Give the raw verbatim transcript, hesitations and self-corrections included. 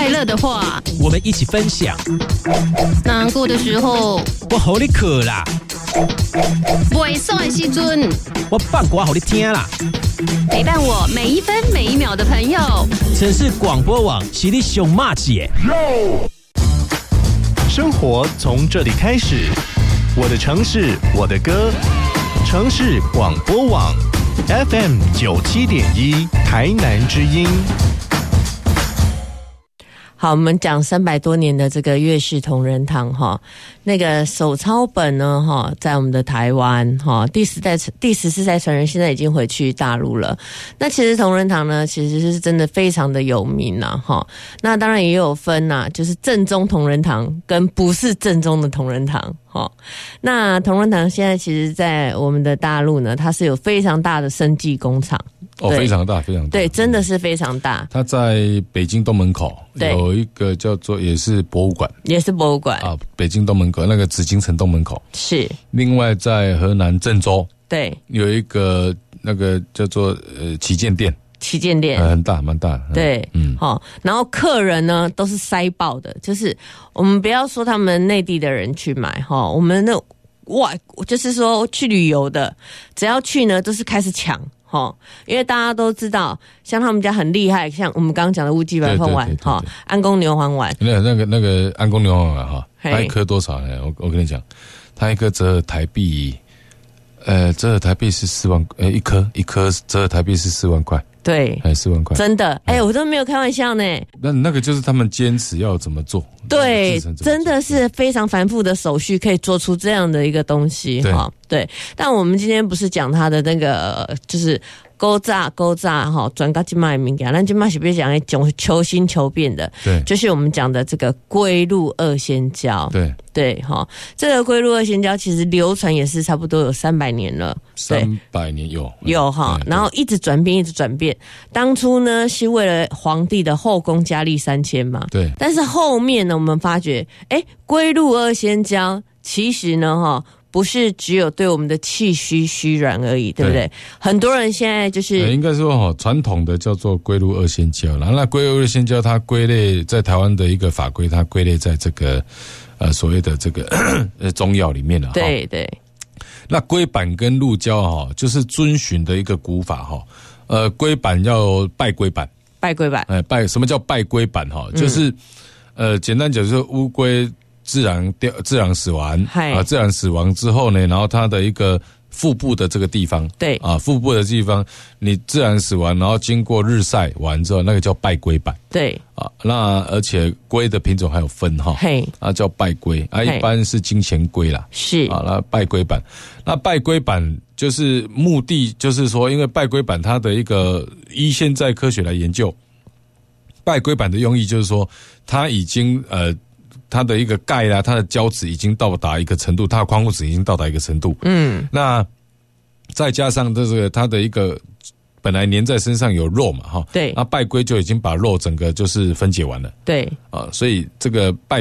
快乐的话， 我们一起分享； 难过的时候， 我好你可啦； 袂爽的时阵， 我放歌好你听啦。 陪伴我每一分每一秒的朋友， 城市广播网是你上马姐。 生活从这里开始，我的城市，我的歌，城市广播网 F M 九七点一，台南之音。 好，我们讲三百多年的这个岳氏同仁堂哈，那个手抄本呢哈，在我们的台湾哈，第十代第十四代传人现在已经回去大陆了。那其实同仁堂呢，其实是真的非常的有名呐哈。那当然也有分呐，就是正宗同仁堂跟不是正宗的同仁堂哈。那同仁堂现在其实在我们的大陆呢，它是有非常大的生技工厂。 哦，非常大，非常大， 对，真的是非常大。 它在北京东门口有一个叫做也是博物馆， 也是博物馆啊，北京东门口那个紫禁城东门口是。 另外在河南郑州， 对， 有一个那个叫做呃旗舰店， 旗舰店、 呃、很大，蛮大的。 对，嗯，好、哦，然后客人呢都是塞爆的，就是我们不要说他们内地的人去买哈、哦，我们那外就是说去旅游的，只要去呢都是开始抢。齁，因为大家都知道，像他们家很厉害，像我们刚刚讲的乌鸡白饭丸，哈，安宫牛黄丸， 那那个那个安宫牛黄丸哈，它一颗多少呢？我我跟你讲，它一颗折合台币，呃，折合台币是四万，呃，一颗一颗折合台币是四万块。对，哎，四万块， 真的，哎、欸，我都没有开玩笑呢。 那那个就是他们坚持要怎么做， 对，真的是非常繁复的手续，可以做出这样的一个东西哈。对，但我们今天不是讲他的那个，就是勾炸勾炸哈，转到今麦名讲，那今麦是不是讲一种求新求变的？对，就是我们讲的这个龟鹿二仙胶。对对哈，这个龟鹿二仙胶其实流传也是差不多有三百年了， 三百年有有哈，然后一直转变，一直转变。当初呢是为了皇帝的后宫佳丽三千嘛，对。但是后面呢，我们发觉，哎，龟鹿二仙胶其实呢哈。不是只有对我们的气虚虚软而已，对不对？对，很多人现在就是、 呃、应该说哈，传统的叫做龟鹿二仙胶，然后那龟鹿二仙胶它归类在台湾的一个法规，它归类在这个呃所谓的这个呃中药里面了。对对。那龟板跟鹿胶哈，就是遵循的一个古法哈。呃，龟板要拜龟板， 拜龟板。 哎，拜什么叫拜龟板哈？就是、嗯、呃，简单讲就是乌龟。自然掉，自然死亡啊！自然死亡之后呢，然后它的一个腹部的这个地方，对啊，腹部的地方，你自然死亡，然后经过日晒完之后，那个叫拜龟板，对啊。那而且龟的品种还有分哈，嘿啊叫拜龟啊，一般是金钱龟啦，是啊。那拜龟板，那拜龟板就是目的就是说，因为拜龟板它的一个依现在科学来研究，拜龟板的用意就是说，它已经呃。它的一个钙啦，它的胶质已经到达一个程度，它的矿物质已经到达一个程度。嗯，那再加上这个它的一个本来粘在身上有肉嘛，哈，对，那拜龟就已经把肉整个就是分解完了。对，啊，所以这个拜